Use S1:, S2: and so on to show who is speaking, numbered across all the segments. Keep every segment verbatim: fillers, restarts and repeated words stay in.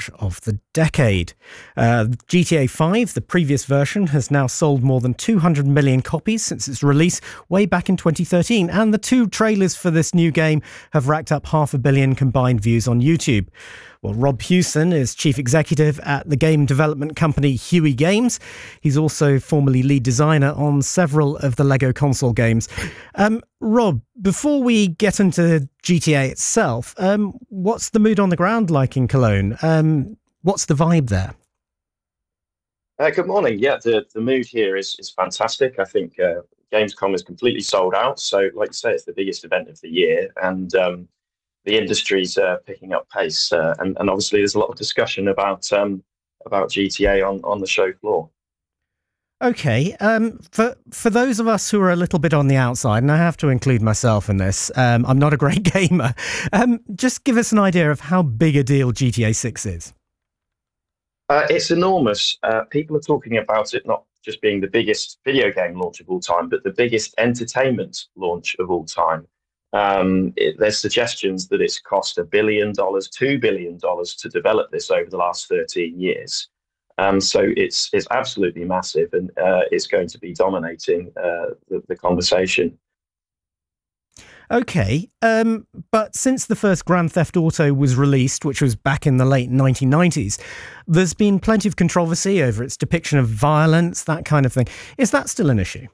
S1: launch of the decade. Uh, G T A five, the previous version, has now sold more than two hundred million copies since its release way back in twenty thirteen, and the two trailers for this new game have racked up half a billion combined views on YouTube. Well, Rob Hewson is chief executive at the game development company Huey Games. He's also formerly lead designer on several of the Lego console games. Um, Rob, before we get into G T A itself, um, what's the mood on the ground like in Cologne? Um, what's the vibe there?
S2: Uh, good morning. Yeah, the, the mood here is is fantastic. I think uh, Gamescom is completely sold out. So, like you say, it's the biggest event of the year, and um, the industry's uh, picking up pace. Uh, and, and obviously, there's a lot of discussion about um, about G T A on, on the show floor.
S1: Okay, um, for for those of us who are a little bit on the outside, and I have to include myself in this, um, I'm not a great gamer. Um, just give us an idea of how big a deal G T A six is.
S2: Uh, it's enormous. Uh, people are talking about it not just being the biggest video game launch of all time, but the biggest entertainment launch of all time. Um, it, there's suggestions that it's cost a billion dollars, two billion dollars to develop this over the last thirteen years. Um, so it's it's absolutely massive, and uh, it's going to be dominating uh, the, the conversation.
S1: Okay, um, but since the first Grand Theft Auto was released, which was back in the late nineteen nineties, there's been plenty of controversy over its depiction of violence, that kind of thing. Is that still an issue?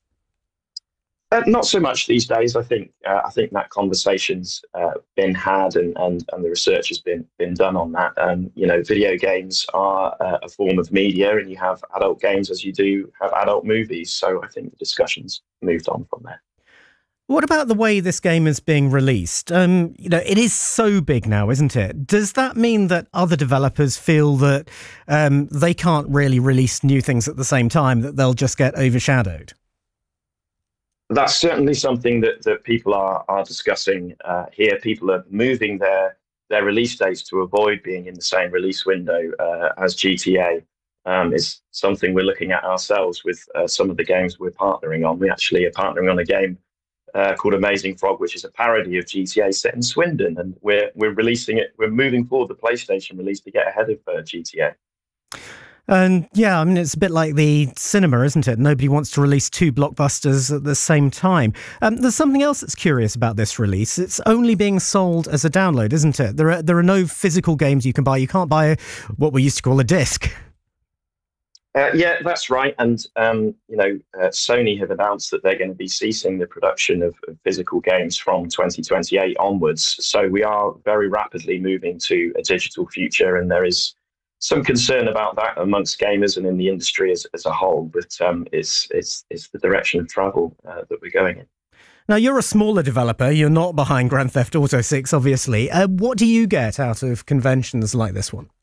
S2: Uh, not so much these days. I think uh, I think that conversation's uh, been had, and, and and the research has been been done on that. Um, you know, video games are uh, a form of media, and you have adult games as you do have adult movies. So I think the discussion's moved on from there.
S1: What about the way this game is being released? Um, you know, it is so big now, isn't it? Does that mean that other developers feel that um, they can't really release new things at the same time, that they'll just get overshadowed?
S2: That's certainly something that, that people are are discussing uh, here. People are moving their their release dates to avoid being in the same release window uh, as G T A. Um, is something we're looking at ourselves with uh, some of the games we're partnering on. We actually are partnering on a game Uh, called Amazing Frog, which is a parody of G T A set in Swindon, and we're we're releasing it. We're moving forward the PlayStation release to get ahead of uh, G T A.
S1: And yeah, I mean, it's a bit like the cinema, isn't it? Nobody wants to release two blockbusters at the same time. Um, there's something else that's curious about this release. It's only being sold as a download, isn't it? There are there are no physical games you can buy. You can't buy what we used to call a disc.
S2: Uh, yeah, that's right. And, um, you know, uh, Sony have announced that they're going to be ceasing the production of, of physical games from twenty twenty-eight onwards. So we are very rapidly moving to a digital future, and there is some concern about that amongst gamers and in the industry as, as a whole. But um, it's, it's, it's the direction of travel uh, that we're going in.
S1: Now, you're a smaller developer. You're not behind Grand Theft Auto six, obviously. Uh, what do you get out of conventions like this one?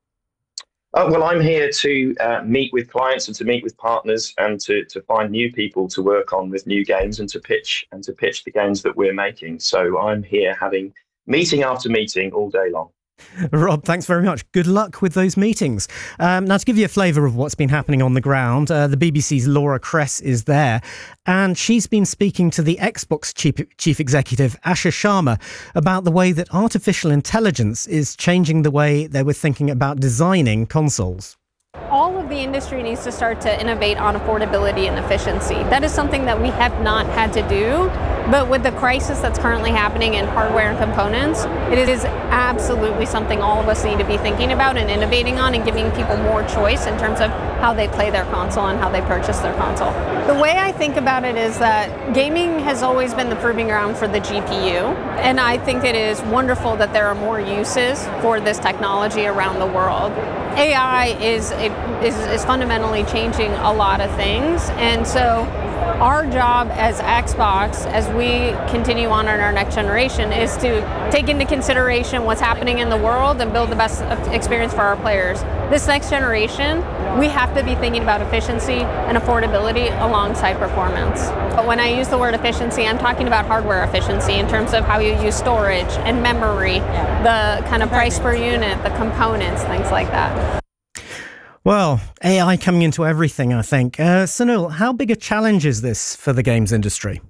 S2: Uh, well, I'm here to uh, meet with clients and to meet with partners and to to find new people to work on with new games and to pitch and to pitch the games that we're making. So I'm here having meeting after meeting all day long.
S1: Rob, thanks very much. Good luck with those meetings. Um, now, to give you a flavour of what's been happening on the ground, uh, the B B C's Laura Kress is there, and she's been speaking to the Xbox chief, chief executive, Asher Sharma, about the way that artificial intelligence is changing the way they were thinking about designing consoles.
S3: All of the industry needs to start to innovate on affordability and efficiency. That is something that we have not had to do, but with the crisis that's currently happening in hardware and components, it is absolutely something all of us need to be thinking about and innovating on and giving people more choice in terms of how they play their console and how they purchase their console. The way I think about it is that gaming has always been the proving ground for the G P U, and I think it is wonderful that there are more uses for this technology around the world. A I is, is, is fundamentally changing a lot of things, and so our job as Xbox, as we continue on in our next generation, is to take into consideration what's happening in the world and build the best experience for our players. This next generation, we have to be thinking about efficiency and affordability alongside performance. But when I use the word efficiency, I'm talking about hardware efficiency in terms of how you use storage and memory, the kind of price per unit, the components, things like that.
S1: Well, A I coming into everything, I think. Uh, Sunil, how big a challenge is this for the games industry?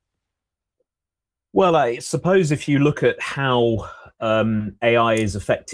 S4: Well, I suppose if you look at how um, A I is affecting